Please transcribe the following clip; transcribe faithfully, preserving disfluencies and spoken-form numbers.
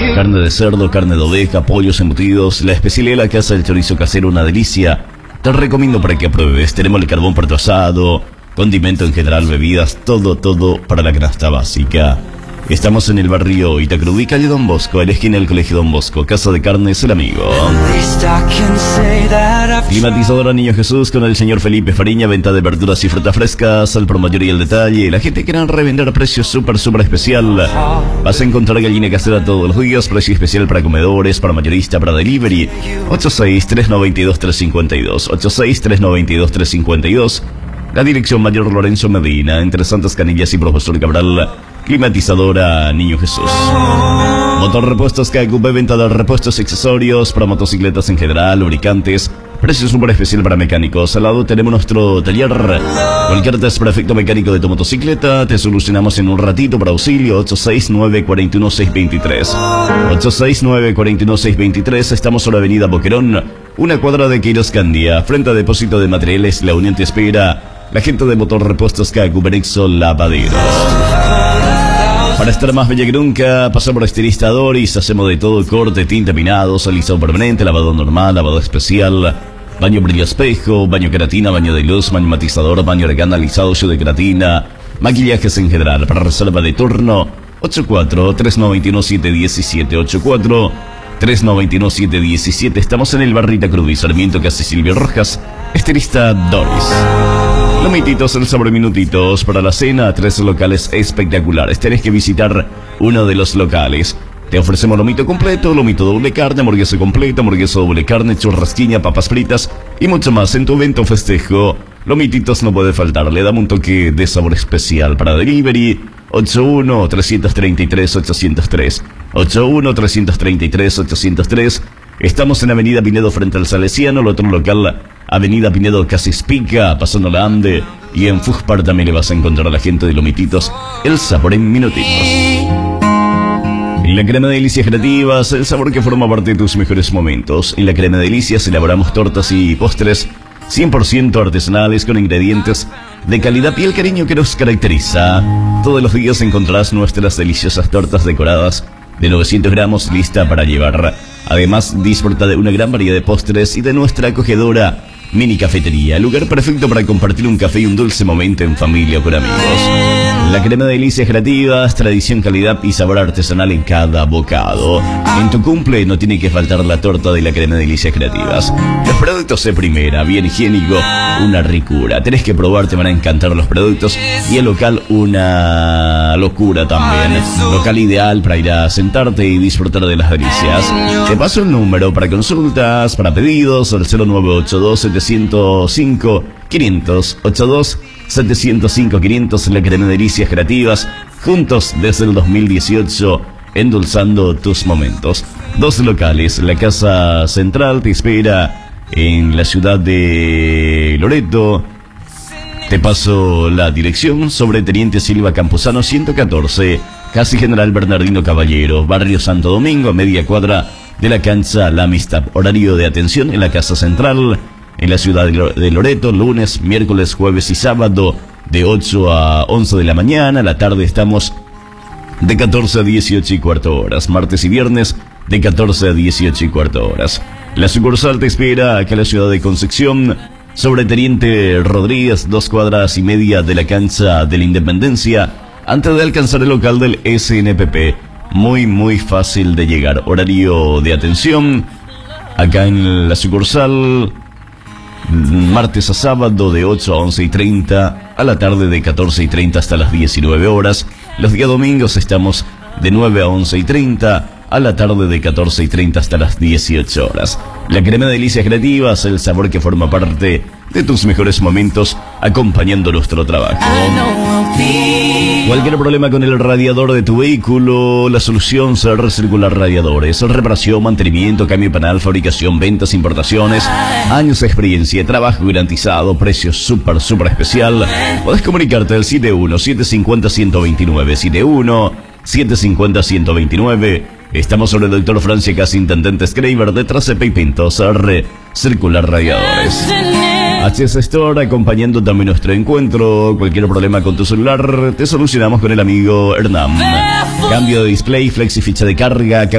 Carne de cerdo, carne de oveja, pollos embutidos, la especialidad de la casa del chorizo casero, una delicia. Te recomiendo para que apruebes. Tenemos el carbón para tu asado, condimento en general, bebidas, todo, todo para la canasta básica. Estamos en el barrio Itacrubí, calle Don Bosco, a la esquina del Colegio Don Bosco, Casa de Carnes El Amigo. Climatizadora Niño Jesús con el señor Felipe Fariña, venta de verduras y frutas frescas, al por mayor y al detalle. La gente quiere revender a precio súper, súper especial. Vas a encontrar gallina casera todos los días, precio especial para comedores, para mayorista, para delivery. ocho seis, tres nueve dos, tres cinco dos, ocho seis, tres nueve dos, tres cinco dos. La dirección Mayor Lorenzo Medina, entre Santas Canillas y Profesor Cabral. Climatizadora Niño Jesús. Motor Repuestos K Q P, venta de repuestos y accesorios para motocicletas en general, lubricantes. Precio súper especial para mecánicos. Al lado tenemos nuestro taller. Cualquier test para efecto mecánico de tu motocicleta, te solucionamos en un ratito. Para auxilio, ocho seis nueve, cuatro uno, seis dos tres. ocho seis nueve, cuatro uno, seis dos tres. Estamos sobre Avenida Boquerón, una cuadra de Queiroz Candia. Frente a Depósito de Materiales, La Unión te espera. La gente de Motor Repuestos K Q P Nexo Lavaderos. Para estar más bella que nunca, pasamos por Estilista Doris. Hacemos de todo: corte, tinta, peinado, alisado permanente, lavado normal, lavado especial, baño brillo espejo, baño queratina, baño de luz, baño matizador, baño orégano, alisado de queratina, maquillajes en general. Para reserva de turno, ocho cuatro, tres nueve uno, siete uno siete, ocho cuatro, tres nueve uno, siete uno siete. Estamos en el barrio Itacrubí, Sarmiento, Casa Silvio Rojas. Estilista Doris. Lomititos, el sabor minutitos para la cena, tres locales espectaculares. Tenés que visitar uno de los locales. Te ofrecemos lomito completo, lomito doble carne, hamburguesa completa, hamburguesa doble carne, churrasquiña, papas fritas y mucho más en tu evento o festejo. Lomititos no puede faltar, le damos un toque de sabor especial. Para delivery, ocho uno, tres tres tres, ocho cero tres. ocho uno, tres tres tres, ocho cero tres. Estamos en Avenida Pinedo frente al Salesiano, el otro local Avenida Pinedo Casispica, pasando la Ande, y en Fuspar también le vas a encontrar a la gente de Lomititos, el sabor en minutitos. En la crema de delicias creativas, el sabor que forma parte de tus mejores momentos. En la crema de delicias elaboramos tortas y postres cien por ciento artesanales con ingredientes de calidad y el cariño que nos caracteriza. Todos los días encontrarás nuestras deliciosas tortas decoradas de novecientos gramos lista para llevar. Además, disfruta de una gran variedad de postres y de nuestra acogedora mini cafetería, lugar perfecto para compartir un café y un dulce momento en familia o con amigos. La crema de delicias creativas, tradición, calidad y sabor artesanal en cada bocado. En tu cumple no tiene que faltar la torta de la crema de delicias creativas. Los productos de primera, bien higiénico, una ricura. Tenés que probar, te van a encantar los productos. Y el local, una locura también. Local ideal para ir a sentarte y disfrutar de las delicias. Te paso el número para consultas, para pedidos, al cero nueve ocho dos, siete cero cinco, quinientos. ocho dos, siete cero cinco, quinientos. La crema de delicias creativas, juntos desde el dos mil dieciocho, endulzando tus momentos. Dos locales, la Casa Central te espera en la ciudad de Loreto. Te paso la dirección: sobre Teniente Silva Campuzano ciento catorce, casi General Bernardino Caballero, barrio Santo Domingo, a media cuadra de la cancha La Amistad. Horario de atención en la Casa Central, en la ciudad de Loreto, lunes, miércoles, jueves y sábado, de ocho a once de la mañana. La tarde estamos de catorce a dieciocho y cuarto horas. Martes y viernes, de catorce a dieciocho y cuarto horas. La sucursal te espera acá en la ciudad de Concepción, sobre Teniente Rodríguez, dos cuadras y media de la cancha de la Independencia, antes de alcanzar el local del S N P P. Muy, muy fácil de llegar. Horario de atención acá en la sucursal, martes a sábado de ocho a once y treinta, a la tarde de catorce y treinta hasta las diecinueve horas. Los días domingos estamos de nueve a once y treinta, a la tarde de catorce y treinta hasta las dieciocho horas. La crema de delicias creativas, el sabor que forma parte de tus mejores momentos acompañando nuestro trabajo. Cualquier problema con el radiador de tu vehículo, la solución será Circular Radiadores. Reparación, mantenimiento, cambio de panel, fabricación, ventas, importaciones, años de experiencia, trabajo garantizado, precio súper, súper especial. Podés comunicarte al siete uno, siete cinco cero, uno cero dos nueve, siete uno, siete cinco cero, uno cero dos nueve. Estamos sobre el doctor Francia Casi, Intendente Schreiber, detrás de Pintos, R Circular Radiadores. H S Store, acompañando también nuestro encuentro. Cualquier problema con tu celular, te solucionamos con el amigo Hernán. Cambio de display, flexi ficha de carga,